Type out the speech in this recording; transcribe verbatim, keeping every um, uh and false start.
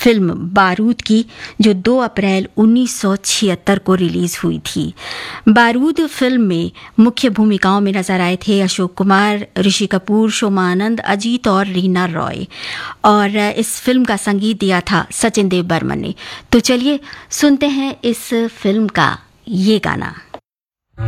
Film बारूद की, जो दो अप्रैल उन्नीस सौ छिहत्तर को रिलीज हुई थी। बारूद फिल्म में मुख्य भूमिकाओं में नजर आए थे अशोक कुमार, ऋषि कपूर, शोमा आनंद, अजीत और रीना रॉय, और इस फिल्म का संगीत दिया था सचिन देव बर्मन ने। तो चलिए सुनते हैं इस फिल्म का ये गाना।